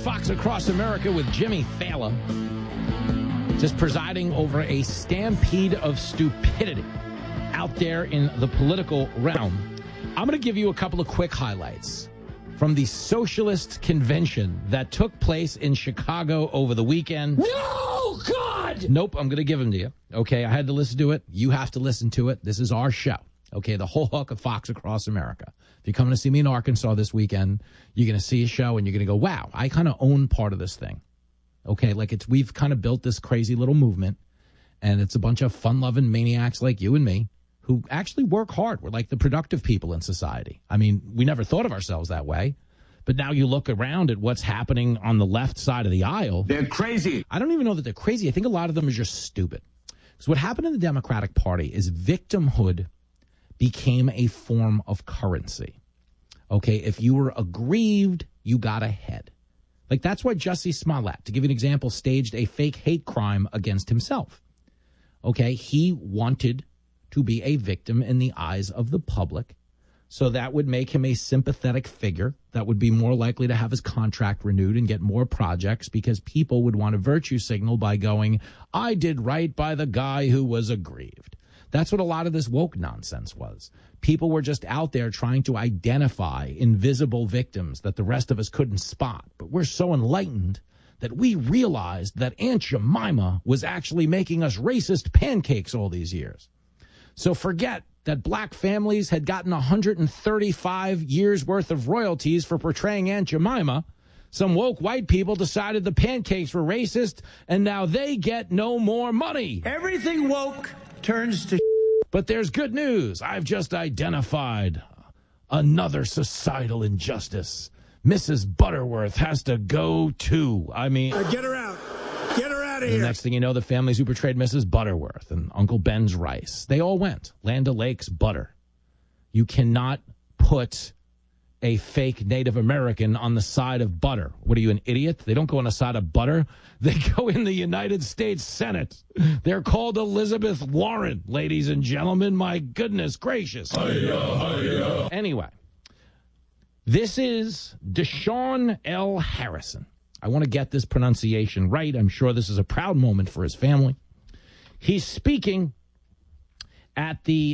Fox Across America with Jimmy Fallon. Just presiding over a stampede of stupidity out there in the political realm. I'm going to give you a couple of quick highlights from the socialist convention that took place in Chicago over the weekend. No, God! Nope, I'm going to give them to you. Okay, I had to listen to it. You have to listen to it. This is our show. Okay, the whole hook of Fox Across America. If you're coming to see me in Arkansas this weekend, you're going to see a show and you're going to go, wow, I kind of own part of this thing. Okay, like we've kind of built this crazy little movement, and it's a bunch of fun-loving maniacs like you and me who actually work hard. We're like the productive people in society. I mean, we never thought of ourselves that way, but now you look around at what's happening on the left side of the aisle. They're crazy. I don't even know that they're crazy. I think a lot of them are just stupid. Because what happened in the Democratic Party is victimhood became a form of currency. Okay, if you were aggrieved, you got ahead. Like, that's why Jussie Smollett, to give you an example, staged a fake hate crime against himself. Okay, he wanted to be a victim in the eyes of the public, so that would make him a sympathetic figure that would be more likely to have his contract renewed and get more projects, because people would want to virtue signal by going, I did right by the guy who was aggrieved. That's what a lot of this woke nonsense was. People were just out there trying to identify invisible victims that the rest of us couldn't spot. But we're so enlightened that we realized that Aunt Jemima was actually making us racist pancakes all these years. So forget that black families had gotten 135 years worth of royalties for portraying Aunt Jemima. Some woke white people decided the pancakes were racist, and now they get no more money. Everything woke turns to But there's good news. I've just identified another societal injustice. Mrs. Butterworth has to go too. I mean, get her out. Get her out of the here. next thing you know, the families who portrayed Mrs. Butterworth and Uncle Ben's rice, they all went. Land O'Lakes butter. You cannot put a fake Native American on the side of butter. What are you, an idiot? They don't go on the side of butter. They go in the United States Senate. They're called Elizabeth Warren, ladies and gentlemen. My goodness gracious. Hi-ya, hi-ya. Anyway, this is Deshaun L. Harrison. I want to get this pronunciation right. I'm sure this is a proud moment for his family. He's speaking at the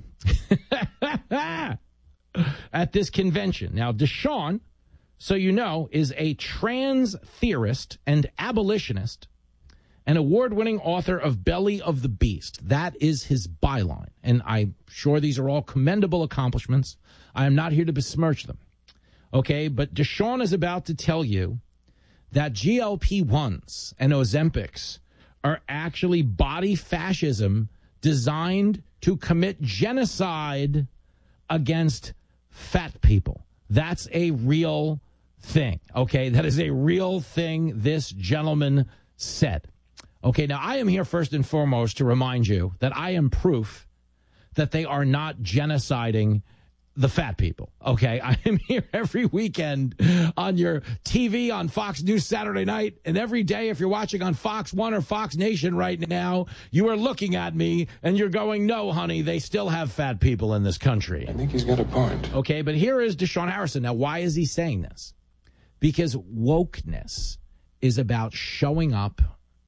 at this convention. Now, Deshaun, so you know, is a trans theorist and abolitionist, an award-winning author of Belly of the Beast. That is his byline, and I'm sure these are all commendable accomplishments. I am not here to besmirch them, okay? But Deshaun is about to tell you that GLP-1s and Ozempics are actually body fascism designed to commit genocide against fat people. That's a real thing, okay? That is a real thing this gentleman said. Okay, now I am here first and foremost to remind you that I am proof that they are not genociding the fat people, okay? I am here every weekend on your TV on Fox News Saturday night, and every day if you're watching on Fox One or Fox Nation right now, you are looking at me and you're going, no, honey, they still have fat people in this country. I think he's got a point. Okay, but here is Deshaun Harrison. Now, why is he saying this? Because wokeness is about showing up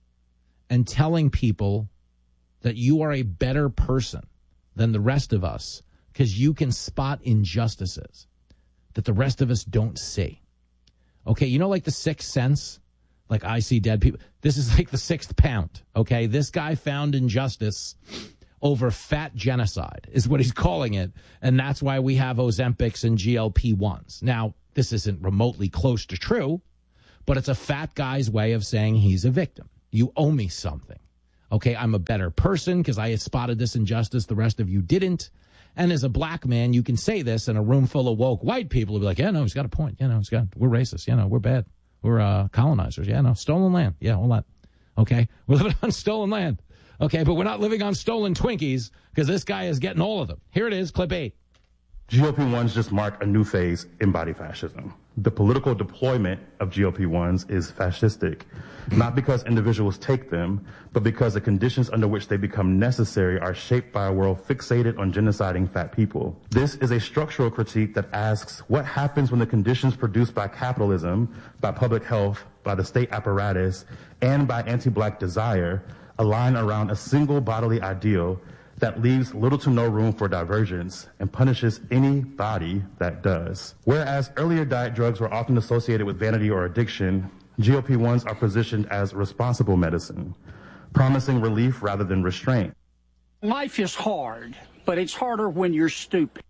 and telling people that you are a better person than the rest of us, because you can spot injustices that the rest of us don't see. Okay, you know, like the Sixth Sense? Like, I see dead people. This is like the Sixth Pound, okay? This guy found injustice over fat genocide is what he's calling it, and that's why we have Ozempics and GLP-1s. Now, this isn't remotely close to true, but it's a fat guy's way of saying he's a victim. You owe me something. Okay, I'm a better person because I had spotted this injustice the rest of you didn't. And as a black man, you can say this in a room full of woke white people who be like, yeah, no, he's got a point. Yeah, no, we're racist. Yeah, no, we're bad. We're colonizers. Yeah, no, stolen land. Yeah, all that. Okay, we're living on stolen land. Okay, but we're not living on stolen Twinkies because this guy is getting all of them. Here it is, clip 8. GLP-1s just mark a new phase in body fascism. The political deployment of GLP-1s is fascistic, not because individuals take them, but because the conditions under which they become necessary are shaped by a world fixated on genociding fat people. This is a structural critique that asks what happens when the conditions produced by capitalism, by public health, by the state apparatus, and by anti-black desire align around a single bodily ideal that leaves little to no room for divergence and punishes any body that does. Whereas earlier diet drugs were often associated with vanity or addiction, GLP-1s are positioned as responsible medicine, promising relief rather than restraint. Life is hard, but it's harder when you're stupid.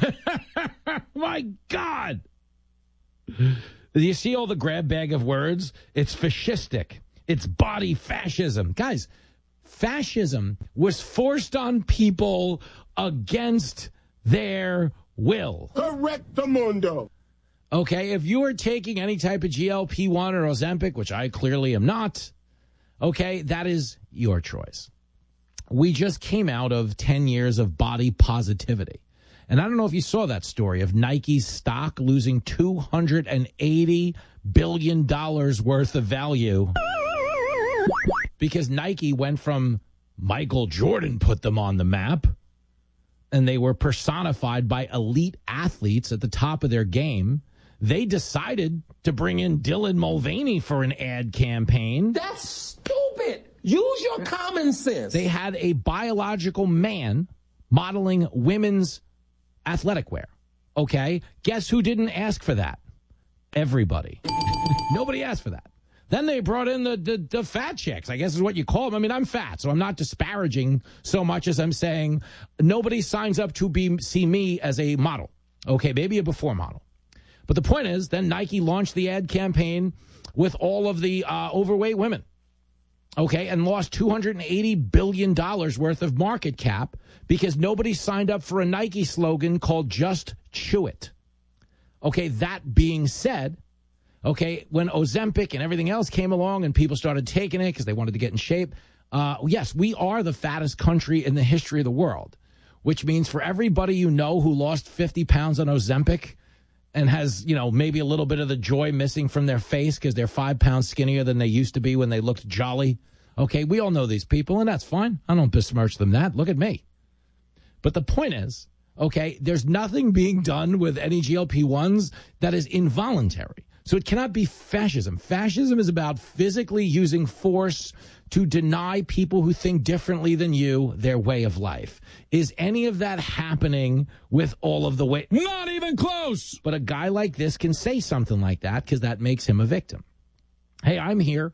My God. Do you see all the grab bag of words? It's fascistic. It's body fascism. Guys, fascism was forced on people against their will. Correctamundo. Okay, if you are taking any type of GLP-1 or Ozempic, which I clearly am not, okay, that is your choice. We just came out of 10 years of body positivity. And I don't know if you saw that story of Nike's stock losing $280 billion worth of value because Nike went from Michael Jordan put them on the map, and they were personified by elite athletes at the top of their game. They decided to bring in Dylan Mulvaney for an ad campaign. That's stupid. Use your common sense. They had a biological man modeling women's athletic wear. Okay? Guess who didn't ask for that? Everybody. Nobody asked for that. Then they brought in the fat chicks, I guess is what you call them. I mean, I'm fat, so I'm not disparaging so much as I'm saying nobody signs up to see me as a model. Okay, maybe a before model. But the point is, then Nike launched the ad campaign with all of the overweight women, okay, and lost $280 billion worth of market cap because nobody signed up for a Nike slogan called Just Chew It. Okay, that being said, okay, when Ozempic and everything else came along and people started taking it because they wanted to get in shape, yes, we are the fattest country in the history of the world, which means for everybody you know who lost 50 pounds on Ozempic and has, you know, maybe a little bit of the joy missing from their face because they're 5 pounds skinnier than they used to be when they looked jolly. Okay, we all know these people, and that's fine. I don't besmirch them that. Look at me. But the point is, okay, there's nothing being done with any GLP-1s that is involuntary. So it cannot be fascism. Fascism is about physically using force to deny people who think differently than you their way of life. Is any of that happening with all of the way? Not even close. But a guy like this can say something like that because that makes him a victim. Hey, I'm here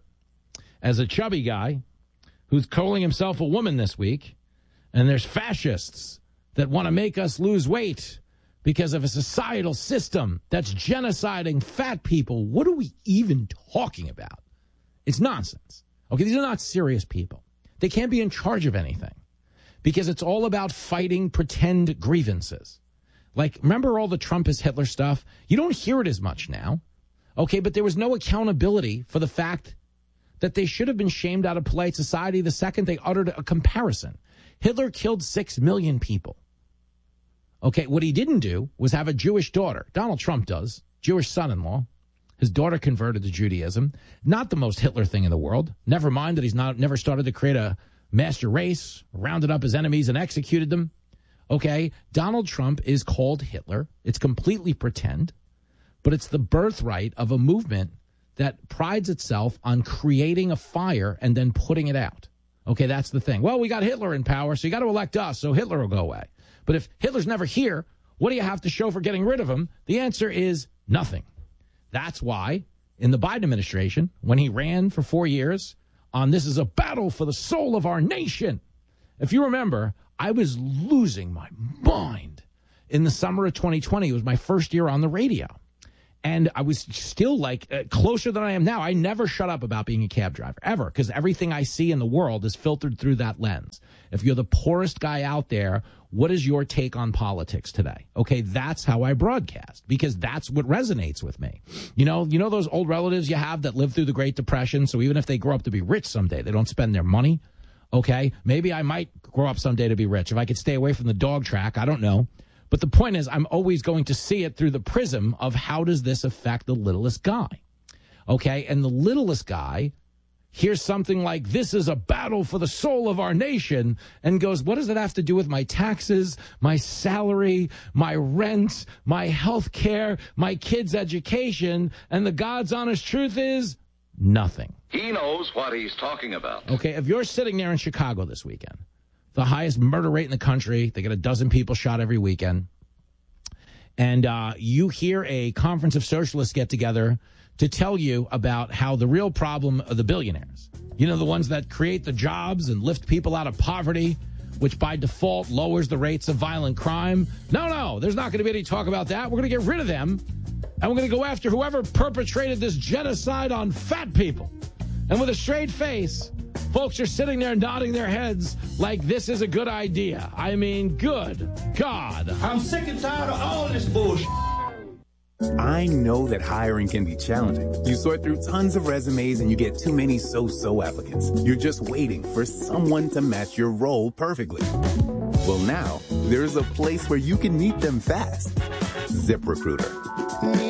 as a chubby guy who's calling himself a woman this week, and there's fascists that want to make us lose weight because of a societal system that's genociding fat people. What are we even talking about? It's nonsense. Okay, these are not serious people. They can't be in charge of anything because it's all about fighting pretend grievances. Like, remember all the Trump is Hitler stuff? You don't hear it as much now. Okay, but there was no accountability for the fact that they should have been shamed out of polite society the second they uttered a comparison. Hitler killed 6 million people. Okay, what he didn't do was have a Jewish daughter. Donald Trump does. Jewish son-in-law. His daughter converted to Judaism. Not the most Hitler thing in the world. Never mind that he's never started to create a master race, rounded up his enemies and executed them. Okay, Donald Trump is called Hitler. It's completely pretend, but it's the birthright of a movement that prides itself on creating a fire and then putting it out. Okay, that's the thing. Well, we got Hitler in power, so you got to elect us, so Hitler will go away. But if Hitler's never here, what do you have to show for getting rid of him? The answer is nothing. That's why in the Biden administration, when he ran for 4 years on this is a battle for the soul of our nation, if you remember, I was losing my mind in the summer of 2020. It was my first year on the radio. And I was still like closer than I am now. I never shut up about being a cab driver, ever, because everything I see in the world is filtered through that lens. If you're the poorest guy out there, what is your take on politics today? Okay, that's how I broadcast, because that's what resonates with me. You know those old relatives you have that lived through the Great Depression, so even if they grow up to be rich someday, they don't spend their money? Okay, maybe I might grow up someday to be rich. If I could stay away from the dog track, I don't know. But the point is, I'm always going to see it through the prism of how does this affect the littlest guy? Okay, and the littlest guy hears something like, this is a battle for the soul of our nation, and goes, what does that have to do with my taxes, my salary, my rent, my health care, my kids' education? And the God's honest truth is, nothing. He knows what he's talking about. Okay, if you're sitting there in Chicago this weekend, the highest murder rate in the country, they get 12 people shot every weekend, and you hear a conference of socialists get together to tell you about how the real problem are the billionaires. You know, the ones that create the jobs and lift people out of poverty, which by default lowers the rates of violent crime. No, there's not going to be any talk about that. We're going to get rid of them, and we're going to go after whoever perpetrated this genocide on fat people. And with a straight face, folks are sitting there nodding their heads like this is a good idea. I mean, good God. I'm sick and tired of all this bullshit. I know that hiring can be challenging. You sort through tons of resumes and you get too many so-so applicants. You're just waiting for someone to match your role perfectly. Well, now there's a place where you can meet them fast. ZipRecruiter.